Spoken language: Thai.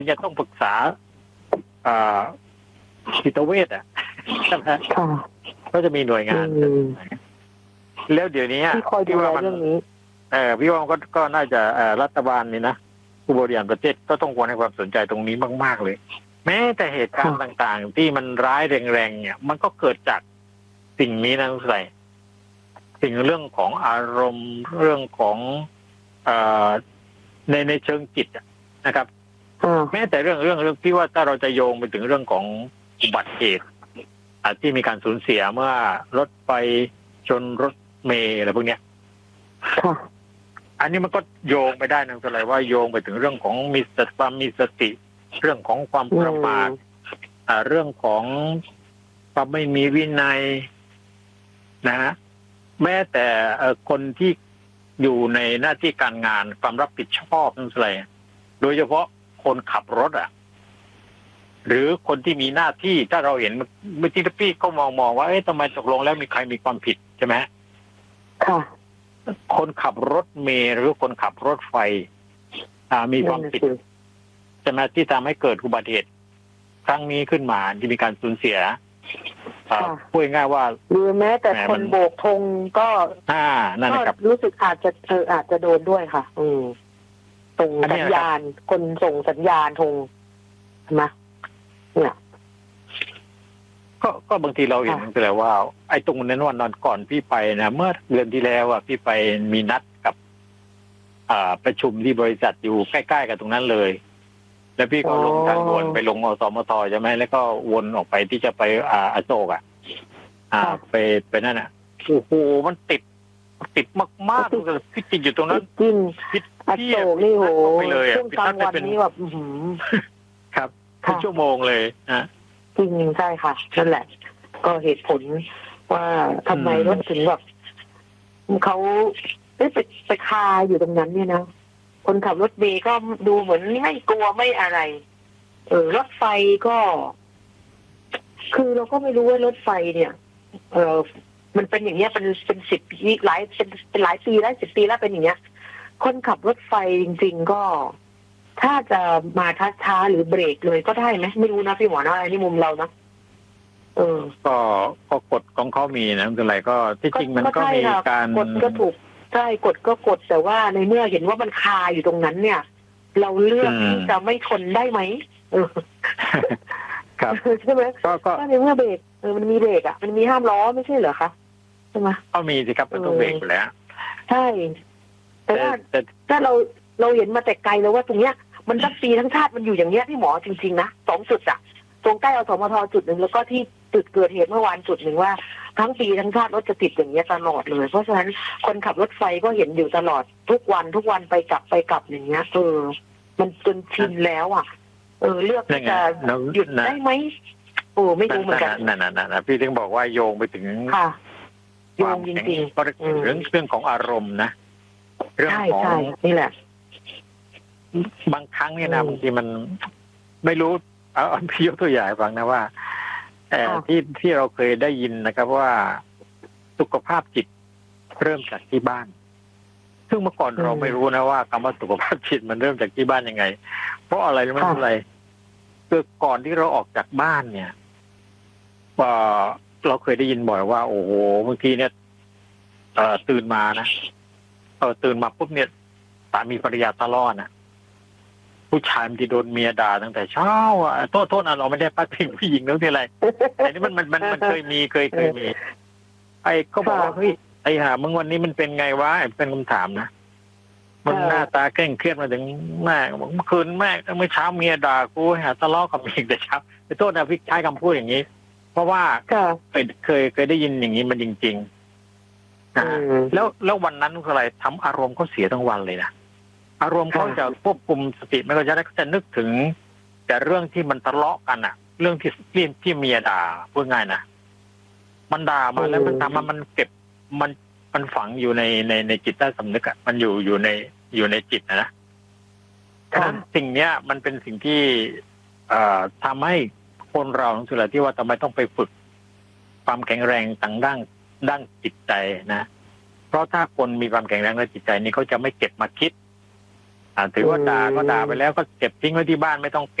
จะต้องปรึกษาจิตเวชใช่ไหมก็จะมีหน่วยงานแล้วเดี๋ยวนี้ที่คอยดูแลเรื่องนี้พี่ว่าก็น่าจะรัฐบาลนี่นะผู้บริหารประเทศก็ต้องควรให้ความสนใจตรงนี้มากๆเลยแม้แต่เหตุการณ์ต่างๆที่มันร้ายแรงๆเนี่ยมันก็เกิดจากสิ่งนี้นะทุกท่านสิ่งเรื่องของอารมณ์เรื่องของในเชิงจิตนะครับแม้แต่เรื่องที่ว่าถ้าเราจะโยงไปถึงเรื่องของอุบัติเหตุที่มีการสูญเสียเมื่อรถไฟชนรถเมล์อะไรพวกเนี้ยอันนี้มันก็โยงไปได้นะอะไรว่าโยงไปถึงเรื่องของความมีสติเรื่องของความประมาทเรื่องของความไม่มีวินัยนะฮะแม้แต่คนที่อยู่ในหน้าที่การงานความรับผิดชอบนั่นอะไรโดยเฉพาะคนขับรถหรือคนที่มีหน้าที่ถ้าเราเห็นเมื่อกี้พี่ก็มองว่าทำไมตกลงแล้วมีใครมีความผิดใช่ไหมค่ะคนขับรถเมล์หรือคนขับรถไฟมีความผิดใช่ไหมที่ทำให้เกิดอุบัติเหตุครั้งนี้ขึ้นมาที่มีการสูญเสียพูดง่ายว่าหรือแม้แต่คนโบกธงก็นั่นนะครับรู้สึกอาจจะโดนด้วยค่ะส่งสัญญาณคนส่งสัญญาณธงใช่ไหมเนี่ยก็บางทีเราเห็นแต่แล้วว่าไอ้ตรงนั้นวันนอนก่อนพี่ไปนะเมื่อเดือนที่แล้วพี่ไปมีนัดกับประชุมที่บริษัทอยู่ใกล้ๆกับตรงนั้นเลยแล้วพี่ก็ลงทางด่วนไปลงอสมทใช่ไหมแล้วก็วนออกไปที่จะไปอโศกไปนั่นโอ้โหมันติดมากๆเลยพี่ติดอยู่ตรงนั้นจริงอโศกนี่โหช่วงกลางวันนี้แบบครับเป็นชั่วโมงเลยจริงใช่ค่ะนั่นแหละก็เหตุผลว่าทำไมรถถึงแบบเขาไปคาอยู่ตรงนั้นเนี่ยนะคนขับรถเมล์ก็ดูเหมือนไม่กลัวไม่อะไรรถไฟก็คือเราก็ไม่รู้ว่ารถไฟเนี่ยมันเป็นอย่างเงี้ยเป็น10 ปีเป็นหลายปีแล้ว10 ปีแล้วเป็นอย่างเงี้ยคนขับรถไฟจริงๆก็ถ้าจะมาช้าๆหรือเบรกเลยก็ได้ไหมไม่รู้นะพี่หมอนะอันนี้มุมเรานะก็กฎของเขามีนะอะไรก็ที่จริงมันก็มีการกฎก็ถูกใช่กฎก็กฎแต่ว่าในเมื่อเห็นว่ามันคาอยู่ตรงนั้นเนี่ยเราเลือกที่จะไม่ทนได้ไหมครับใช่ไหมก็ในเมื่อเบรกมันมีเบรกมันมีห้ามล้อไม่ใช่เหรอคะใช่ไหมก็มีสิครับมันต้องเบรกอยู่แล้วใช่แต่ว่าถ้าเราเห็นมาแต่ไกลแล้วว่าตรงเนี้ยมันทั้งปีทั้งชาติมันอยู่อย่างเนี้ยพี่หมอจริงๆนะ2 จุดตรงใกล้อสมทจุดหนึ่งแล้วก็ที่จุดเกิดเหตุเมื่อวานจุดหนึ่งว่าทั้งปีทั้งชาติรถจะติดอย่างเงี้ยตลอดเลยเพราะฉะนั้นคนขับรถไฟก็เห็นอยู่ตลอดทุกวันไปกลับอย่างเงี้ยมันจนชินแล้วเลือกจะหยุดได้ไหมไม่รู้เหมือนกันนั่นพี่ถึงบอกว่าโยงไปถึงโยงจริงๆเรื่องของอารมณ์นะเรื่องของนี่แหละบางครั้งเนี่ยนะบางทีมันไม่รู้พี่ยกตัวอย่างฟังนะว่าที่เราเคยได้ยินนะครับว่าสุขภาพจิตเริ่มจากที่บ้านซึ่งเมื่อก่อนเราไม่รู้นะว่าคำว่าสุขภาพจิตมันเริ่มจากที่บ้านยังไงเพราะอะไรไม่รู้อะไรคือก่อนที่เราออกจากบ้านเนี่ยเราเคยได้ยินบ่อยว่าโอ้โหบางทีเนี่ยตื่นมานะตื่นมาปุ๊บเนี่ยสามีภรรยาทะเลาะนะผู้ชายมันที่โดนเมียด่าตั้งแต่เช้าโทษเราไม่ได้ปัดพิงผู้หญิงเรื่องที่อะไรอันนี้มันเคยมีไอ้เขาบอกว่าเฮ้ยไอ้มึงวันนี้มันเป็นไงวะเป็นคำถามนะมันหน้าตาเคร่งเครียดมาถึงแม่เมื่อคืนแม่เมื่อเช้าเมียด่ากูทะเลาะกับเมียแต่เช้าไปโทษนะพี่ใช้คำพูดอย่างนี้เพราะว่าเคยได้ยินอย่างนี้มันจริงๆนะแล้ววันนั้นอะไรทำอารมณ์เขาเสียทั้งวันเลยนะอารมณ์เขาจะควบคุมสติไม่ก็จะนึกถึงแต่เรื่องที่มันทะเลาะกันเรื่องที่เมียด่าพูดง่ายนะมันด่ามาแล้วมันทำมันเก็บมันฝังอยู่ในจิตใต้สำนึกมันอยู่ในจิตนะฉะนั้นสิ่งเนี้ยมันเป็นสิ่งที่ทำให้คนเราสุดท้ายที่ว่าทำไมต้องไปฝึกความแข็งแรงทางด้านจิตใจนะเพราะถ้าคนมีความแข็งแรงในจิตใจนี่เขาจะไม่เก็บมาคิดถือว่าด่าก็ด่าไปแล้วก็เก็บทิ้งไว้ที่บ้านไม่ต้อง